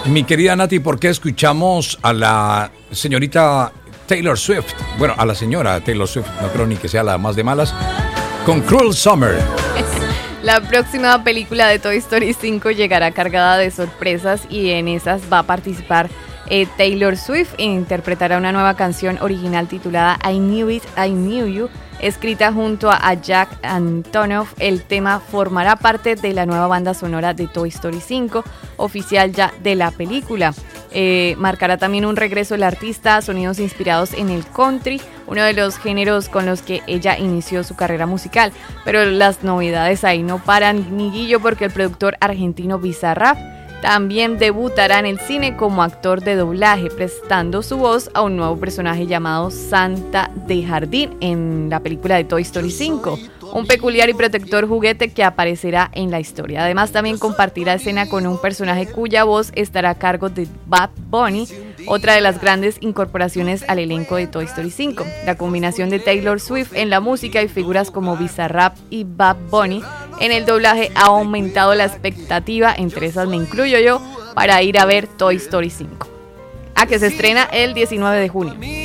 Mi querida Nati, ¿por qué escuchamos a la señorita Taylor Swift? Bueno, a la señora Taylor Swift, no creo ni que sea la más de malas, con Cruel Summer. La próxima película de Toy Story 5 llegará cargada de sorpresas y en esas va a participar Taylor Swift e interpretará una nueva canción original titulada I Knew It, I Knew You, escrita junto a Jack Antonoff. El tema formará parte de la nueva banda sonora de Toy Story 5, oficial ya de la película. Marcará también un regreso del artista a sonidos inspirados en el country, uno de los géneros con los que ella inició su carrera musical. Pero las novedades ahí no paran, ni Guillo, porque el productor argentino Bizarrap también debutará en el cine como actor de doblaje, prestando su voz a un nuevo personaje llamado Santa de Jardín en la película de Toy Story 5, un peculiar y protector juguete que aparecerá en la historia. Además, también compartirá escena con un personaje cuya voz estará a cargo de Bad Bunny, otra de las grandes incorporaciones al elenco de Toy Story 5. La combinación de Taylor Swift en la música y figuras como Bizarrap y Bad Bunny en el doblaje ha aumentado la expectativa, entre esas me incluyo yo, para ir a ver Toy Story 5, que se estrena el 19 de junio.